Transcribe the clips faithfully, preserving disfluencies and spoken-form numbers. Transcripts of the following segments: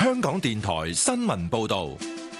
香港電台新聞報道。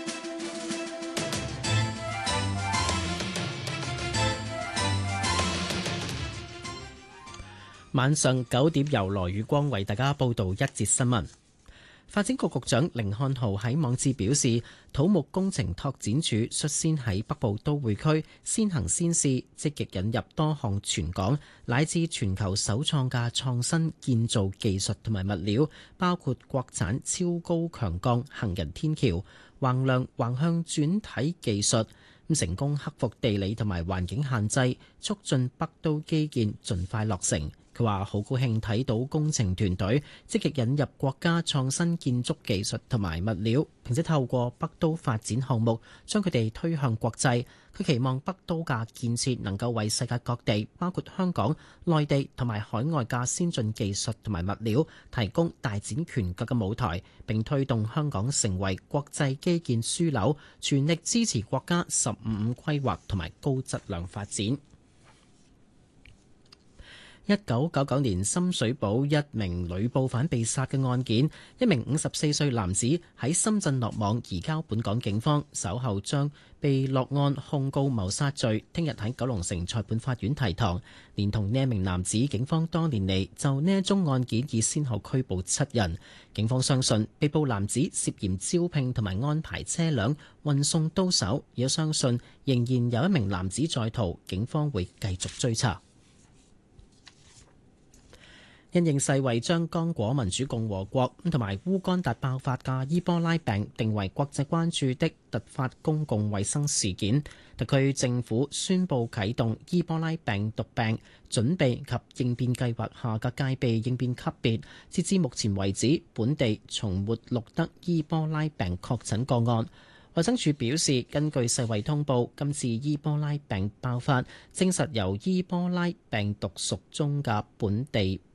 晚上九點，由羅宇光為大家報道一節新聞。發展局局長甯漢豪喺網誌表示，土木工程拓展署率先喺北部都會區先行先試，積極引入多項全港乃至全球首創嘅創新建造技術同埋物料，包括國產超高強鋼行人天橋、橫梁橫向轉體技術，咁成功克服地理同埋環境限制，促進北都基建盡快落成。佢話好高興睇到工程團隊積極引入國家創新建築技術同埋物料，並且透過北都發展項目將佢哋推向國際。佢期望北都嘅建設能夠為世界各地，包括香港、內地同埋海外嘅先進技術同埋物料提供大展拳腳嘅舞台，並推動香港成為國際基建樞紐，全力支持國家十五五規劃同埋高質量發展。一九九九年深水埗一名女捕犯被殺嘅案件，一名五十四歲男子喺深圳落網，移交本港警方，稍後將被落案控告謀殺罪，聽日喺九龍城裁判法院提堂。連同呢一名男子，警方多年嚟就呢一宗案件已先後拘捕七人。警方相信被捕男子涉嫌招聘同埋安排車輛運送刀手，亦相信仍然有一名男子在逃，警方會繼續追查。因應世衛將剛果民主共和國同埋烏干達爆發嘅伊波拉病定為國際關注的突發公共衛生事件，特區政府宣布啟動伊波拉病毒病準備及應變計劃下嘅戒備應變級別。截至目前為止，本地從沒錄得伊波拉病確診個案。衛生署表示，根據世衛通報，今次伊波拉病爆發證實由伊波拉病毒屬中嘅本地